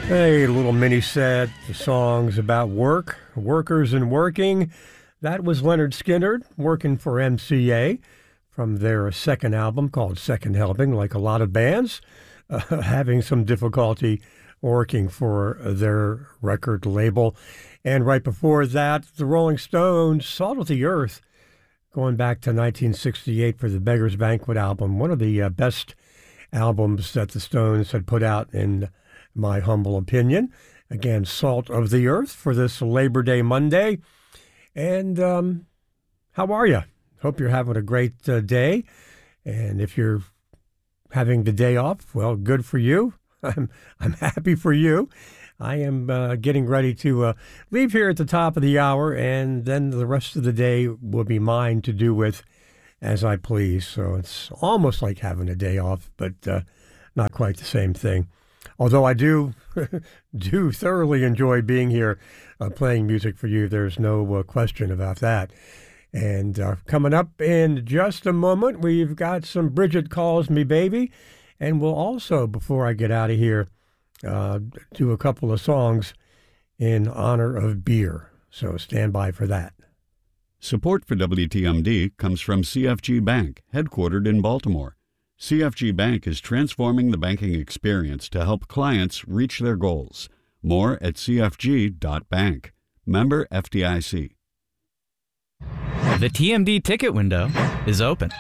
Hey, little mini set, the songs about work, workers and working. That was Leonard Skinner working for MCA from their second album called Second Helping, like a lot of bands, having some difficulty working for their record label. And right before that, the Rolling Stones, Salt of the Earth, going back to 1968 for the Beggar's Banquet album, one of the best albums that the Stones had put out in my humble opinion. Again, Salt of the Earth for this Labor Day Monday. And how are you? Hope you're having a great day. And if you're having the day off, well, good for you. I'm happy for you. I am getting ready to leave here at the top of the hour, and then the rest of the day will be mine to do with as I please. So it's almost like having a day off, but not quite the same thing. Although I do thoroughly enjoy being here playing music for you. There's no question about that. And coming up in just a moment, we've got some Bridget Calls Me Baby. And we'll also, before I get out of here, do a couple of songs in honor of beer. So stand by for that. Support for WTMD comes from CFG Bank, headquartered in Baltimore. CFG Bank is transforming the banking experience to help clients reach their goals. More at cfg.bank. Member FDIC. The TMD ticket window is open.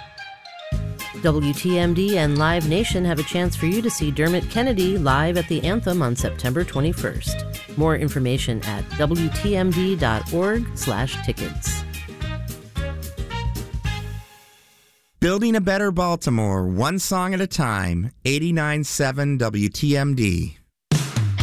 WTMD and Live Nation have a chance for you to see Dermot Kennedy live at the Anthem on September 21st. More information at WTMD.org/tickets. Building a better Baltimore, one song at a time. 89.7 WTMD.